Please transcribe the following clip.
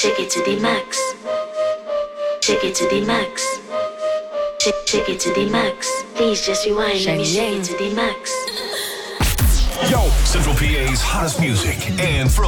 Shake it to the max. Shake it to the max. Shake it to the max. Please just rewind. Let me shake it to the max. Yo, Central PA's hottest music and